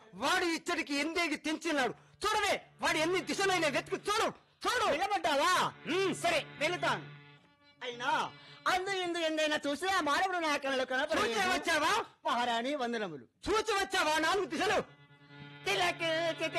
వాడు ఇచ్చడికి ఎందేగి తెంచినాడు. చూడవే, వాడు ఎన్ని దిశలైన వెతికి చూడు చూడు. వెళ్ళమంటావా? సరే వెళుతాను. అయినా అందు ఇందు ఎందైనా చూసి ఆ మానవుడు నా కళలో చూచి వచ్చావా? మహారాణి వందనములు. చూచి వచ్చావా 4 దిశలు? తిలక్